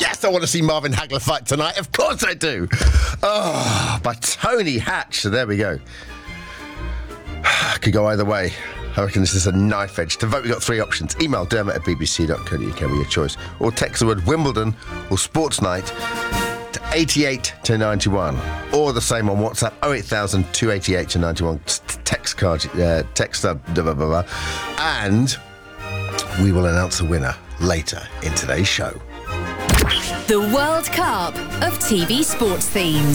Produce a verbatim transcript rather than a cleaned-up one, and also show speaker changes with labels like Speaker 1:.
Speaker 1: Yes, I want to see Marvin Hagler fight tonight. Of course I do. Oh, by Tony Hatch. So there we go. Could go either way. I reckon this is a knife edge. To vote, we've got three options. Email Dermot at b b c dot co dot u k with your choice. Or text the word Wimbledon or Sports Night to eighty-eight to ninety-one. Or the same on WhatsApp, oh eight thousand, two eighty-eight to ninety-one. Text card, uh, text, uh, blah, blah, blah, blah. And we will announce the winner later in today's show.
Speaker 2: The World Cup of T V sports themes.